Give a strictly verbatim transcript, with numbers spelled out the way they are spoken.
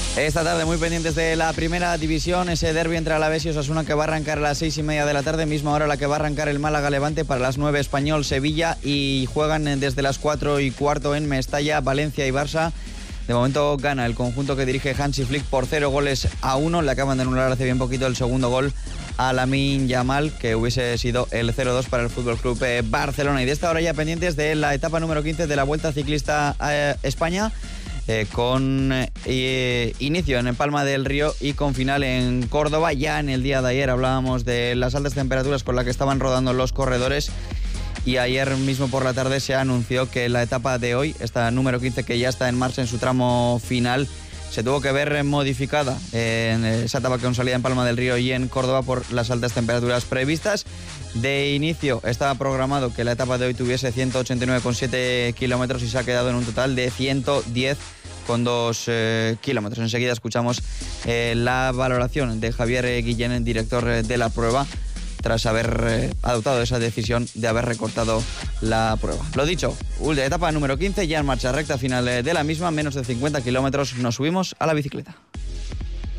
Esta tarde muy pendientes de la primera división, ese derbi entre Alavés y Osasuna que va a arrancar a las seis y media de la tarde, misma hora la que va a arrancar el Málaga Levante, para las nueve Español Sevilla, y juegan desde las cuatro y cuarto en Mestalla, Valencia y Barça. De momento gana el conjunto que dirige Hansi Flick por cero goles a uno. Le acaban de anular hace bien poquito el segundo gol a Lamine Yamal, que hubiese sido el cero dos para el F C Barcelona. Y de esta hora ya pendientes de la etapa número quince de la Vuelta Ciclista a España, eh, con eh, inicio en Palma del Río y con final en Córdoba. Ya en el día de ayer hablábamos de las altas temperaturas con las que estaban rodando los corredores, y ayer mismo por la tarde se anunció que la etapa de hoy, esta número quince que ya está en marcha en su tramo final, se tuvo que ver modificada en esa etapa con salida en Palma del Río y en Córdoba por las altas temperaturas previstas. De inicio estaba programado que la etapa de hoy tuviese ciento ochenta y nueve coma siete kilómetros y se ha quedado en un total de ciento diez coma dos eh, kilómetros. Enseguida escuchamos eh, la valoración de Javier Guillén, director de la prueba, tras haber eh, adoptado esa decisión de haber recortado la prueba. Lo dicho, etapa número quince, ya en marcha, recta final de la misma, menos de cincuenta kilómetros, nos subimos a la bicicleta.